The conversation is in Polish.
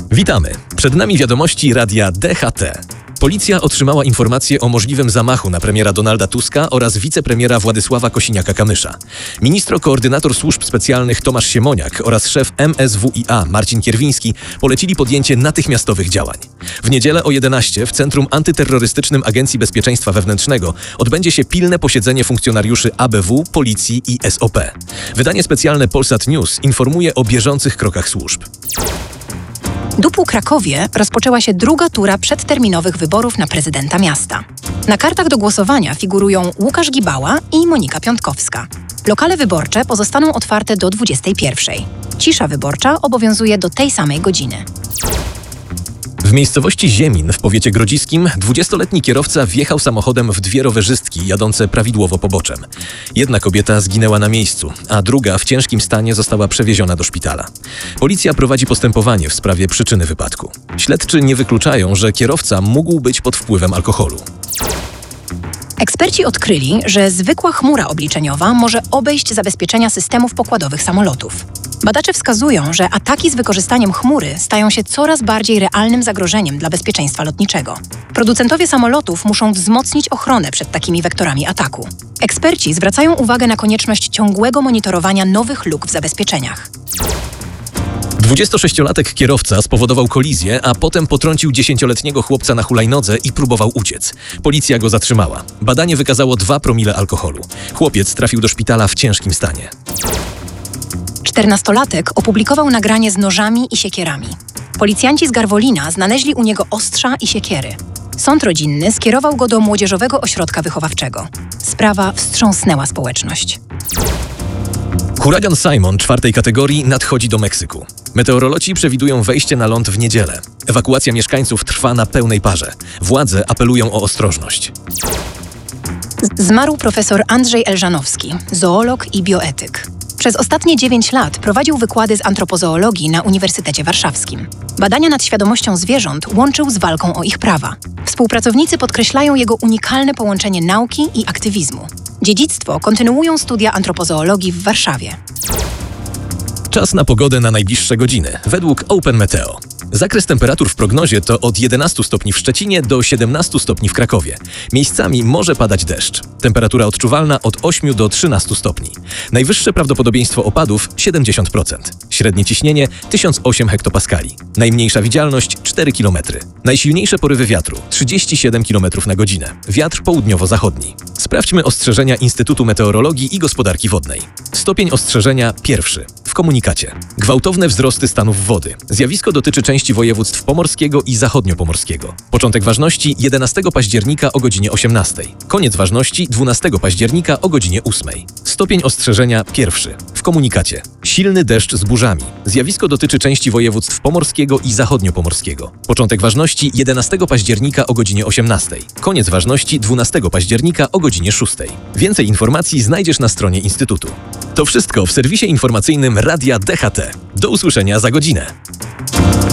Witamy. Przed nami wiadomości radia DHT. Policja otrzymała informację o możliwym zamachu na premiera Donalda Tuska oraz wicepremiera Władysława Kosiniaka-Kamysza. Ministro-koordynator służb specjalnych Tomasz Siemoniak oraz szef MSWiA Marcin Kierwiński polecili podjęcie natychmiastowych działań. W niedzielę o 11 w Centrum Antyterrorystycznym Agencji Bezpieczeństwa Wewnętrznego odbędzie się pilne posiedzenie funkcjonariuszy ABW, Policji i SOP. Wydanie specjalne Polsat News informuje o bieżących krokach służb. W Krakowie rozpoczęła się druga tura przedterminowych wyborów na prezydenta miasta. Na kartach do głosowania figurują Łukasz Gibała i Monika Piątkowska. Lokale wyborcze pozostaną otwarte do 21:00. Cisza wyborcza obowiązuje do tej samej godziny. W miejscowości Ziemin w powiecie grodziskim 20-letni kierowca wjechał samochodem w dwie rowerzystki jadące prawidłowo poboczem. Jedna kobieta zginęła na miejscu, a druga w ciężkim stanie została przewieziona do szpitala. Policja prowadzi postępowanie w sprawie przyczyny wypadku. Śledczy nie wykluczają, że kierowca mógł być pod wpływem alkoholu. Eksperci odkryli, że zwykła chmura obliczeniowa może obejść zabezpieczenia systemów pokładowych samolotów. Badacze wskazują, że ataki z wykorzystaniem chmury stają się coraz bardziej realnym zagrożeniem dla bezpieczeństwa lotniczego. Producentowie samolotów muszą wzmocnić ochronę przed takimi wektorami ataku. Eksperci zwracają uwagę na konieczność ciągłego monitorowania nowych luk w zabezpieczeniach. 26-latek kierowca spowodował kolizję, a potem potrącił 10-letniego chłopca na hulajnodze i próbował uciec. Policja go zatrzymała. Badanie wykazało 2 promile alkoholu. Chłopiec trafił do szpitala w ciężkim stanie. 14-latek opublikował nagranie z nożami i siekierami. Policjanci z Garwolina znaleźli u niego ostrza i siekiery. Sąd rodzinny skierował go do Młodzieżowego Ośrodka Wychowawczego. Sprawa wstrząsnęła społeczność. Huragan Simon 4. kategorii nadchodzi do Meksyku. Meteorologi przewidują wejście na ląd w niedzielę. Ewakuacja mieszkańców trwa na pełnej parze. Władze apelują o ostrożność. Zmarł profesor Andrzej Elżanowski, zoolog i bioetyk. Przez ostatnie 9 lat prowadził wykłady z antropozoologii na Uniwersytecie Warszawskim. Badania nad świadomością zwierząt łączył z walką o ich prawa. Współpracownicy podkreślają jego unikalne połączenie nauki i aktywizmu. Dziedzictwo kontynuują studia antropozoologii w Warszawie. Czas na pogodę na najbliższe godziny, według Open Meteo. Zakres temperatur w prognozie to od 11 stopni w Szczecinie do 17 stopni w Krakowie. Miejscami może padać deszcz. Temperatura odczuwalna od 8 do 13 stopni. Najwyższe prawdopodobieństwo opadów 70%. Średnie ciśnienie 1008 hektopaskali. Najmniejsza widzialność 4 km. Najsilniejsze porywy wiatru 37 km na godzinę. Wiatr południowo-zachodni. Sprawdźmy ostrzeżenia Instytutu Meteorologii i Gospodarki Wodnej. Stopień ostrzeżenia 1. W komunikacie. Gwałtowne wzrosty stanów wody. Zjawisko dotyczy części województw pomorskiego i zachodniopomorskiego. Początek ważności 11 października o godzinie 18. Koniec ważności 12 października o godzinie 8. Stopień ostrzeżenia 1. W komunikacie. Silny deszcz z burzami. Zjawisko dotyczy części województw pomorskiego i zachodniopomorskiego. Początek ważności 11 października o godzinie 18. Koniec ważności 12 października o godzinie 6. Więcej informacji znajdziesz na stronie Instytutu. To wszystko w serwisie informacyjnym Radia DHT. Do usłyszenia za godzinę.